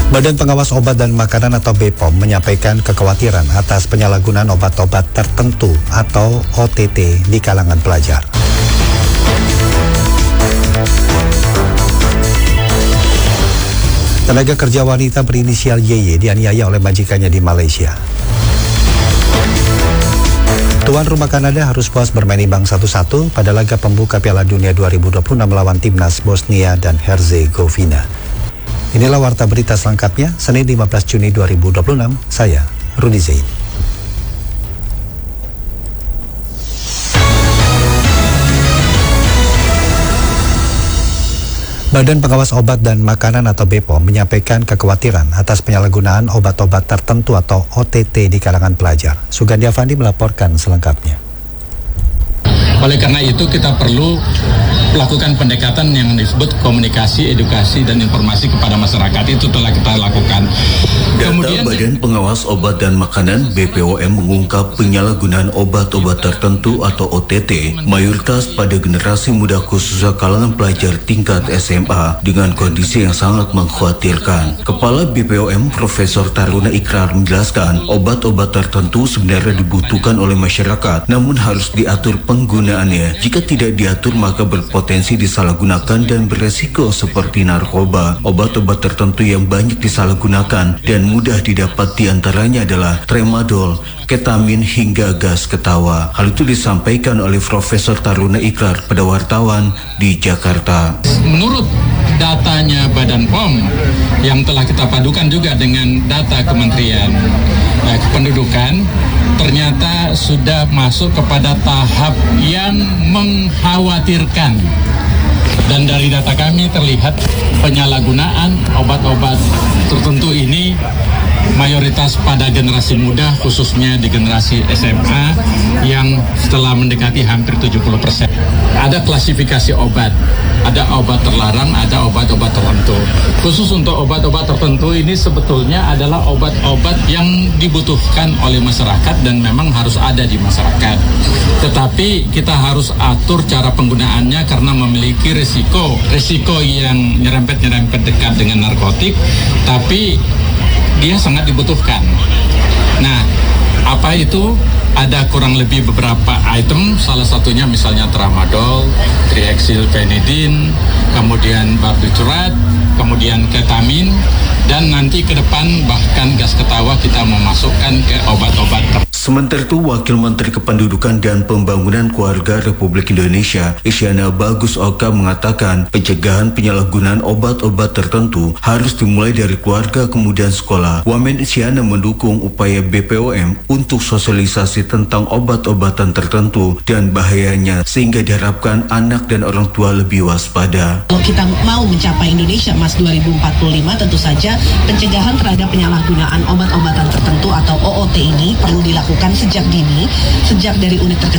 Badan Pengawas Obat dan Makanan atau BPOM menyampaikan kekhawatiran atas penyalahgunaan obat-obat tertentu atau OTT di kalangan pelajar. Tenaga kerja wanita berinisial YY dianiaya oleh majikannya di Malaysia. Tuan rumah Kanada harus puas bermain imbang 1-1 pada laga pembuka Piala Dunia 2026 melawan timnas Bosnia dan Herzegovina. Inilah warta berita selengkapnya, Senin 15 Juni 2026, saya Rudi Zain. Badan Pengawas Obat dan Makanan atau BPOM menyampaikan kekhawatiran atas penyalahgunaan obat-obat tertentu atau OTT di kalangan pelajar. Sugandi Afandi melaporkan selengkapnya. Oleh karena itu kita perlu melakukan pendekatan yang disebut komunikasi, edukasi, dan informasi kepada masyarakat. Itu telah kita lakukan. Kemudian Badan Pengawas Obat dan Makanan BPOM mengungkap penyalahgunaan obat-obat tertentu atau OTT mayoritas pada generasi muda khususnya kalangan pelajar tingkat SMA dengan kondisi yang sangat mengkhawatirkan. Kepala BPOM Profesor Taruna Ikrar menjelaskan obat-obat tertentu sebenarnya dibutuhkan oleh masyarakat namun harus diatur penggunaannya. Jika tidak diatur maka berpotensi disalahgunakan dan beresiko seperti narkoba. Obat-obat tertentu yang banyak disalahgunakan dan mudah didapat diantaranya adalah tramadol, ketamin hingga gas ketawa. Hal itu disampaikan oleh Profesor Taruna Ikrar pada wartawan di Jakarta. Menurut datanya Badan POM yang telah kita padukan juga dengan data Kementerian Kependudukan, ternyata sudah masuk kepada tahap yang mengkhawatirkan. Dan dari data kami terlihat penyalahgunaan obat-obat tertentu ini mayoritas pada generasi muda, khususnya di generasi SMA yang setelah mendekati hampir 70%. Ada klasifikasi obat, ada obat terlarang, ada obat-obat tertentu. Khusus untuk obat-obat tertentu ini sebetulnya adalah obat-obat yang dibutuhkan oleh masyarakat dan memang harus ada di masyarakat. Tetapi kita harus atur cara penggunaannya karena memiliki risiko yang nyerempet dekat dengan narkotik, tapi dia sangat dibutuhkan. Nah, apa itu? Ada kurang lebih beberapa item, salah satunya misalnya tramadol, triethylphenidin, kemudian barbiturat, kemudian ketamin, dan nanti ke depan bahkan gas ketawa kita memasukkan ke obat-obat. Sementara itu, Wakil Menteri Kependudukan dan Pembangunan Keluarga Republik Indonesia, Isyana Bagus Oka mengatakan pencegahan penyalahgunaan obat-obat tertentu harus dimulai dari keluarga kemudian sekolah. Wamen Isyana mendukung upaya BPOM untuk sosialisasi tentang obat-obatan tertentu dan bahayanya sehingga diharapkan anak dan orang tua lebih waspada. Kalau kita mau mencapai Indonesia Emas 2045, tentu saja pencegahan terhadap penyalahgunaan obat-obatan tertentu atau OOT ini perlu dilakukan sejak dini, sejak dari unit terkecil